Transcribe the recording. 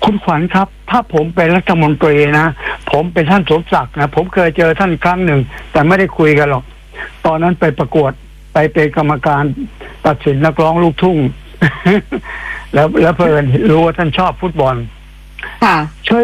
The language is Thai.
คุณขวัญครับถ้าผมเป็นรัฐมนตรีนะผมเป็นท่านสมศักดิ์นะผมเคยเจอท่านครั้งหนึ่งแต่ไม่ได้คุยกันหรอกตอนนั้นไปประกวดไปเป็นกรรมการตัดสินนักร้องลูกทุ่ง แล้วเพิ่นรู้ว่าท่านชอบฟุตบอลค่ะช่วย